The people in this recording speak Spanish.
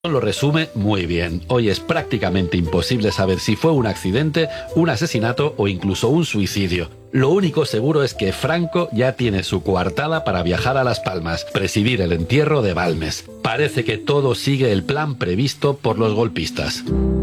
Lo resume muy bien. Hoy es prácticamente imposible saber si fue un accidente, un asesinato o incluso un suicidio. Lo único seguro es que Franco ya tiene su coartada para viajar a Las Palmas, presidir el entierro de Balmes. Parece que todo sigue el plan previsto por los golpistas.